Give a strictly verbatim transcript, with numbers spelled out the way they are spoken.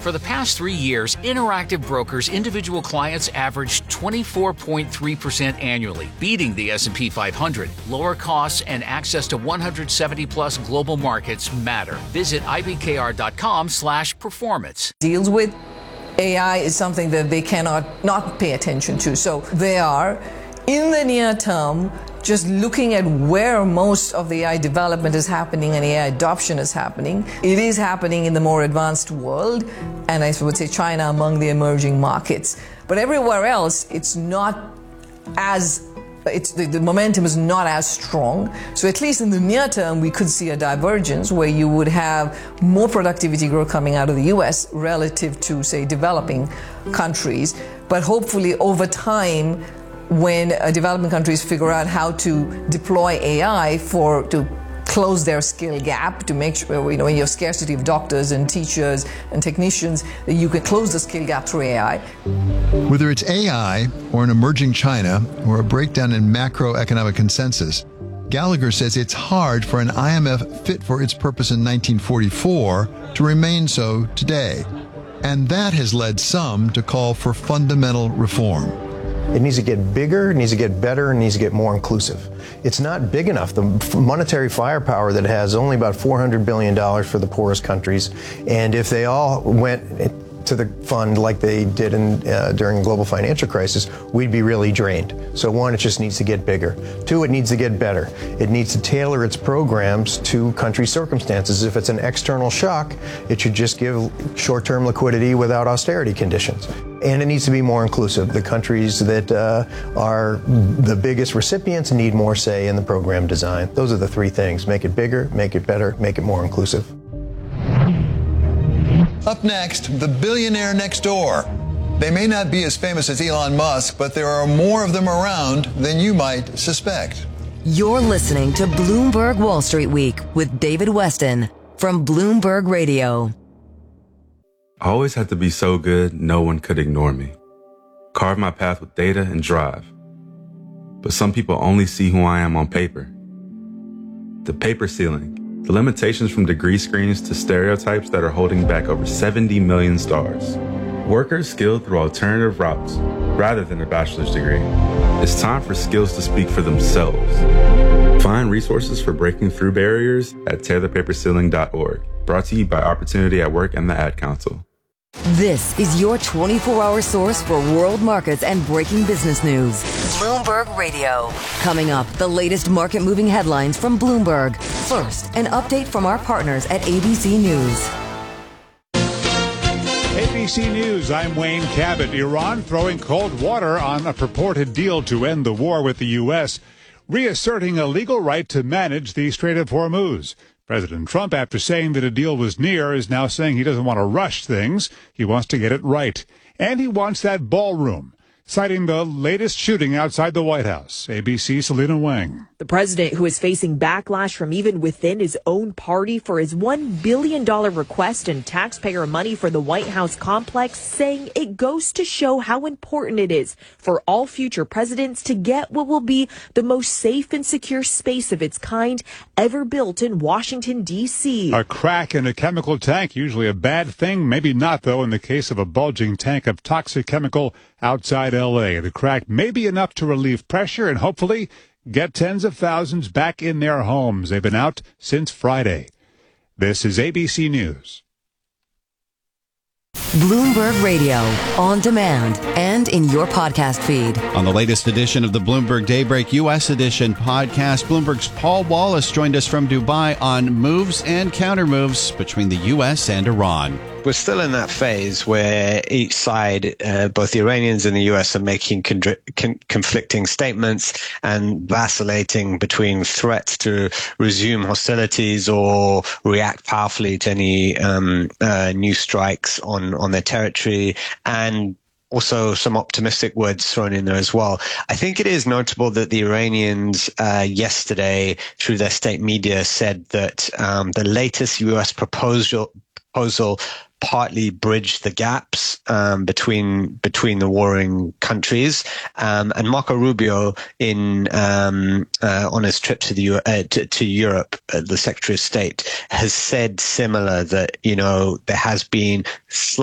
For the past three years, Interactive Brokers individual clients averaged twenty-four point three percent annually, beating the S and P five hundred. Lower costs and access to one hundred seventy plus global markets matter. Visit I B K R dot com slash performance. Deals with A I is something that they cannot not pay attention to. So they are, in the near term, just looking at where most of the A I development is happening and A I adoption is happening. It is happening in the more advanced world, and I would say China among the emerging markets. But everywhere else, it's not as, it's, the, the momentum is not as strong. So at least in the near term, we could see a divergence where you would have more productivity growth coming out of the U S relative to, say, developing countries. But hopefully over time, when uh, developing countries figure out how to deploy A I for to close their skill gap, to make sure, you know, when you have scarcity of doctors and teachers and technicians, that you can close the skill gap through A I. Whether it's A I or an emerging China or a breakdown in macroeconomic consensus, Gallagher says it's hard for an I M F fit for its purpose in nineteen forty-four to remain so today. And that has led some to call for fundamental reform. It needs to get bigger, it needs to get better, it needs to get more inclusive. It's not big enough. The monetary firepower that it has only about four hundred billion dollars for the poorest countries. And if they all went to the fund like they did in, uh, during the global financial crisis, we'd be really drained. So one, it just needs to get bigger. Two, it needs to get better. It needs to tailor its programs to country circumstances. If it's an external shock, it should just give short-term liquidity without austerity conditions. And it needs to be more inclusive. The countries that uh, are the biggest recipients need more say in the program design. Those are the three things. Make it bigger, make it better, make it more inclusive. Up next, the billionaire next door. They may not be as famous as Elon Musk, but there are more of them around than you might suspect. You're listening to Bloomberg Wall Street Week with David Weston from Bloomberg Radio. I always had to be so good, no one could ignore me. Carve my path with data and drive. But some people only see who I am on paper. The paper ceiling. The limitations from degree screens to stereotypes that are holding back over seventy million stars. Workers skilled through alternative routes rather than a bachelor's degree. It's time for skills to speak for themselves. Find resources for breaking through barriers at tear the paper ceiling dot org. Brought to you by Opportunity at Work and the Ad Council. This is your twenty-four hour source for world markets and breaking business news. Bloomberg Radio. Coming up, the latest market-moving headlines from Bloomberg. First, an update from our partners at A B C News. A B C News, I'm Wayne Cabot. Iran throwing cold water on a purported deal to end the war with the U S, reasserting a legal right to manage the Strait of Hormuz. President Trump, after saying that a deal was near, is now saying he doesn't want to rush things. He wants to get it right. And he wants that ballroom, citing the latest shooting outside the White House. A B C's Selena Wang. The president, who is facing backlash from even within his own party for his one billion dollars request in taxpayer money for the White House complex, saying it goes to show how important it is for all future presidents to get what will be the most safe and secure space of its kind ever built in Washington, D C. A crack in a chemical tank, usually a bad thing, maybe not, though, in the case of a bulging tank of toxic chemical outside L A. The crack may be enough to relieve pressure and hopefully get tens of thousands back in their homes. They've been out since Friday. This is A B C News. Bloomberg Radio, on demand and in your podcast feed. On the latest edition of the Bloomberg Daybreak U S edition podcast, Bloomberg's Paul Wallace joined us from Dubai on moves and countermoves between the U S and Iran. We're still in that phase where each side, uh, both the Iranians and the U S, are making con- con- conflicting statements and vacillating between threats to resume hostilities or react powerfully to any um, uh, new strikes on, on their territory, and also some optimistic words thrown in there as well. I think it is notable that the Iranians uh, yesterday, through their state media, said that um, the latest U S proposal proposal partly bridged the gaps um, between between the warring countries. Um, and Marco Rubio, in um, uh, on his trip to the uh, to, to Europe, uh, the Secretary of State, has said similar, that, you know, there has been